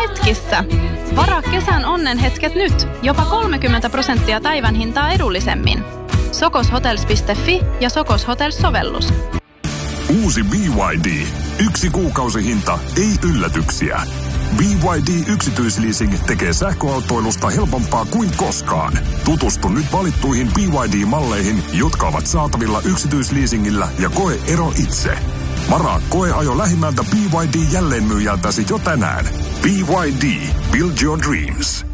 hetkissä. Varaa kesän onnenhetket nyt. Jopa 30% päivän hintaa edullisemmin. Sokoshotels.fi ja Sokos Hotels-sovellus. Uusi BYD. 1 kuukausihinta, ei yllätyksiä. BYD yksityisleasing tekee sähköautoilusta helpompaa kuin koskaan. Tutustu nyt valittuihin BYD-malleihin, jotka ovat saatavilla yksityisleasingillä ja koe ero itse. Varaa koeajo lähimmältä BYD jälleenmyyjältäsi jo tänään. BYD. Build your dreams.